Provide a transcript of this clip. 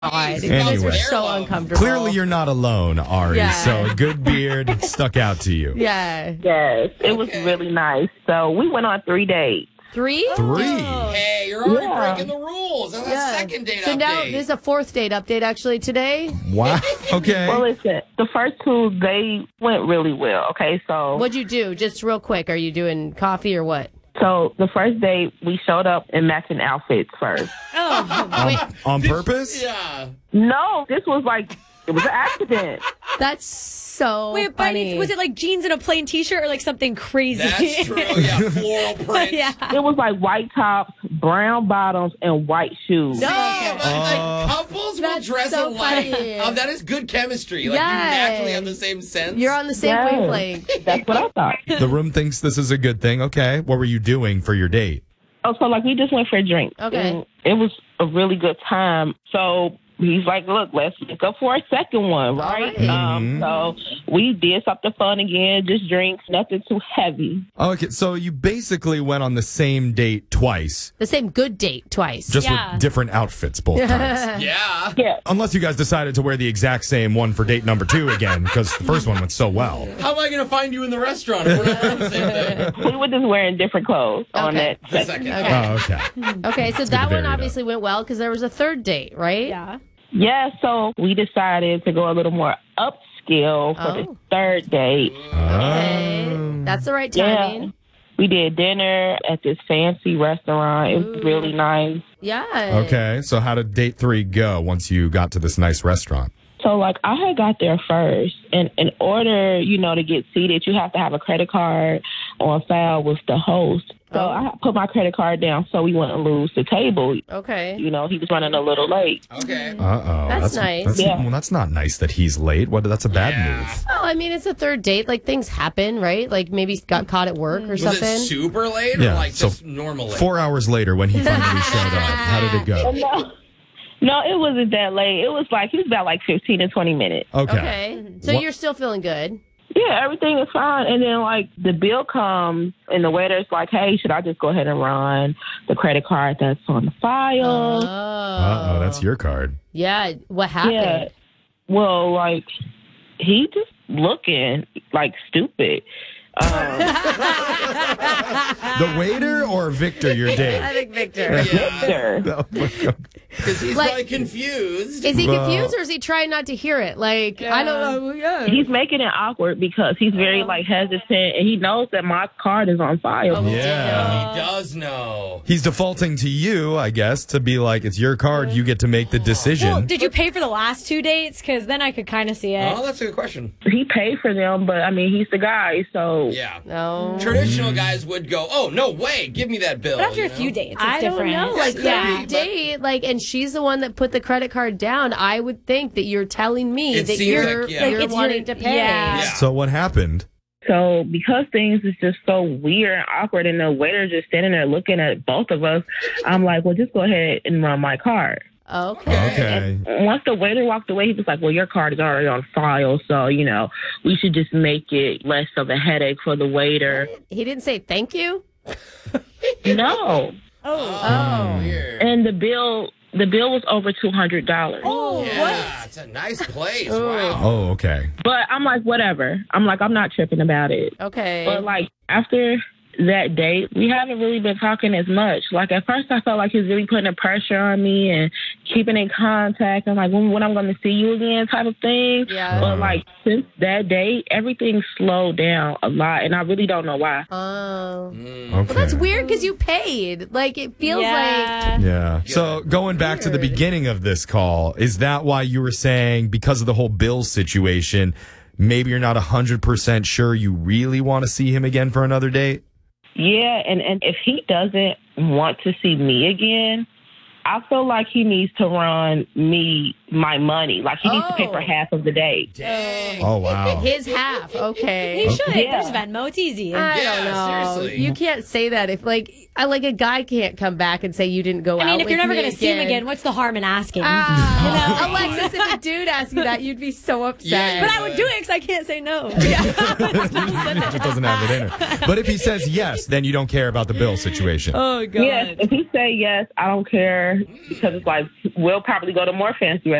God. You Anyway. guys were so uncomfortable. Clearly, you're not alone, Ari. Yeah. So a good beard stuck out to you. Yeah. Yes, it was really nice. So we went on 3 dates. 3? 3. Hey, you're already Yeah. breaking the rules. That's a second date So update. now there's a 4th date update actually today. Wow. Okay. Well, listen, the first 2, they went really well. Okay, so What'd you do? Just real quick. Are you doing coffee or what? so the first date, we showed up in matching outfits first. On purpose? Yeah. No, this was like, it was an accident. That's so Wait, but funny. was it like jeans and a plain t-shirt or like something crazy? That's true. Yeah, floral print. Yeah. It was like white tops, brown bottoms, and white shoes. No. Like, couples will That's dress so alike. funny. That is good chemistry. Like, Yes. you naturally have the same sense. You're on the same Yes. wavelength. That's what I thought. The room thinks this is a good thing. Okay. What were you doing for your date? Oh, so like we just went for a drink. Okay. And it was a really good time. So he's like, look, let's link up for a second one, right? So we did something fun again, just drinks, nothing too heavy. Okay. So you basically went on the same date twice, The same good date twice. just Yeah. with different outfits both times. Yeah. Yeah. Unless you guys decided to wear the exact same one for date number 2 again, because the first one went so well. How am I going to find you in the restaurant if we're not doing the same thing? We were just wearing different clothes on Okay. that The second. second. Okay. Oh, okay. Okay, so good that to vary one it up. obviously went well because there was a 3rd date, right? Yeah. Yeah, so we decided to go a little more upscale for the Oh. 3rd date. Okay. That's the right timing. Yeah. We did dinner at this fancy restaurant. It was really nice. Yeah. Okay. So how did date 3 go once you got to this nice restaurant? So, like, I had got there first, and in order, to get seated, you have to have a credit card on file with the host. So I put my credit card down so we wouldn't lose the table. Okay. He was running a little late. Okay. Uh-oh. That's nice. Yeah. Well, that's not nice that he's late. That's a bad Yeah. move. Well, I mean, it's a 3rd date. Like, things happen, right? Like, maybe he got caught at work or Was something. it super late or Yeah, like so just normal late? 4 hours later when he finally showed up, how did it go? No, it wasn't that late. It was like, he was about like 15 to 20 minutes. Okay. So What- you're still feeling good. Yeah, everything is fine. And then, like, the bill comes, and the waiter's like, hey, should I just go ahead and run the credit card that's on the file? Uh-oh, that's your card. Yeah. What happened? Yeah. Well, like, he just looking, like, stupid. The waiter or Victor, your date? I think Victor. Victor. Oh, my God. Because he's Like- probably confused. Is he confused or is he trying not to hear it? Like, I don't know. Yeah. He's making it awkward because he's very, like, hesitant, and he knows that my card is on file. Yeah. He does know. He's defaulting to you, I guess, to be like, it's your card. You get to make the decision. Well, did you pay for the last 2 dates? Because then I could kind of see it. Oh, that's a good question. He paid for them, but, I mean, he's the guy, so... Yeah. No. Traditional guys would go, oh, no way, give me that bill. But after you a few know? dates, it's I don't different. know. Like, Yeah. third date, like, and she's the one that put the credit card down. I would think that you're telling me It that seems you're, like, yeah. you're Like, it's wanting your- to pay. yeah. So what happened? So because things is just so weird and awkward and the waiter just standing there looking at both of us, I'm like, well, just go ahead and run my card. Okay. Okay. Once the waiter walked away, he was like, well, your card is already on file, so, we should just make it less of a headache for the waiter. He didn't say thank you? No. Oh. Weird. And the bill was over $200. Oh, Yeah, it's a nice place. Wow. Oh, okay. But I'm like, whatever. I'm not tripping about it. Okay. But, like, after that date, we haven't really been talking as much. Like, at first I felt like he was really putting the pressure on me and keeping in contact and, like, when I'm going to see you again type of thing. Yeah. But, like, since that date, everything slowed down a lot, and I really don't know why. Oh. Okay. Well, that's weird because you paid. Like, it feels like. Yeah. So going back to the beginning of this call, is that why you were saying because of the whole Bill situation, maybe you're not 100% sure you really want to see him again for another date? Yeah, and if he doesn't want to see me again, I feel like he needs to run me my money. Like, he needs to pay for half of the date. Dang. Oh, wow. His half. Okay. He should. Yeah. There's Venmo. It's easy. I Yeah, don't know. seriously. You can't say that if like a guy can't come back and say you didn't go out. I mean, if you're with never me going to see him again, what's the harm in asking? Alexis, if a dude asked you that, you'd be so upset. Yeah, But I would do it because I can't say no. He just doesn't have it in her. But if he says yes, then you don't care about the Bill situation. Oh god. Yes, if he say yes, I don't care. more because it's like we'll probably go to more fancy